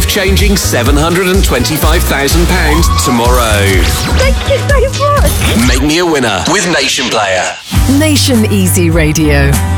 life-changing £725,000 tomorrow. Thank you so much. Make me a winner with Nation Player. Nation Easy Radio.